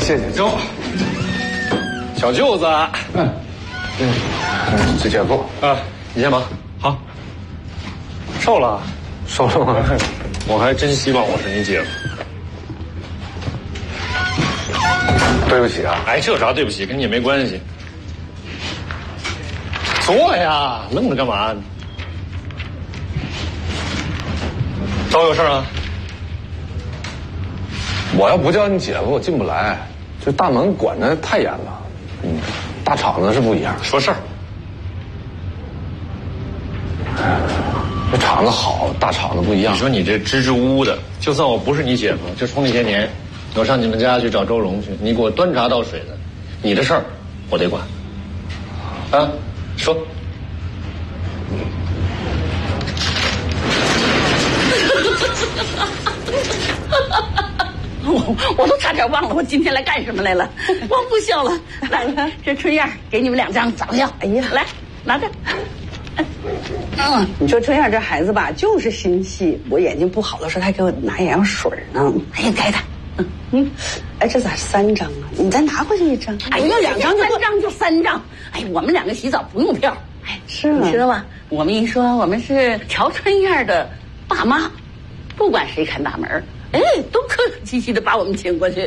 谢谢。 走，小舅子。 这姐夫啊，你先忙。好。瘦了， 瘦了吗？ 我还真希望我是你姐夫。 对不起啊。 哎，这有啥对不起，跟你也没关系。坐呀，愣着干嘛？找我有事啊？ 我要不叫你姐夫，我进不来。这大门管得太严了。大厂子是不一样。 说事儿。 这厂子好，大厂子不一样。 你说你这支支吾吾的，就算我不是你姐夫，就从那些年，我上你们家去找周荣去，你给我端茶倒水的，你的事儿我得管。啊，说。 我都差点忘了我今天来干什么来了，忘不笑了。来，这春燕给你们2张早教。哎呀，来拿着。 你说春燕这孩子吧，就是心细。我眼睛不好的时候，他还给我拿眼药水呢。 哎呀，该的。 哎，这咋3张啊？你再拿回去1张。 哎呀，2张就3张就3张。哎，我们2个洗澡不用票。哎， 是吗？ 你知道吗？我们一说我们是乔春燕的爸妈，不管谁看大门，哎，都客客气气的把我们请过去。